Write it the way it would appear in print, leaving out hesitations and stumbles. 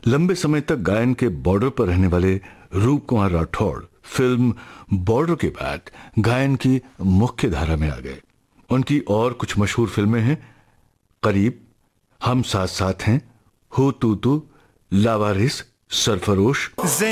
लंबे समय तक गायन के बॉर्डर पर रहने वाले रूप कुमार राठौड़ फिल्म बॉर्डर के बाद गायन की मुख्य धारा में आ गए। उनकी और कुछ मशहूर फिल्में हैं करीब, हम साथ साथ हैं, हो तू तू, लावारिस, सरफरोश।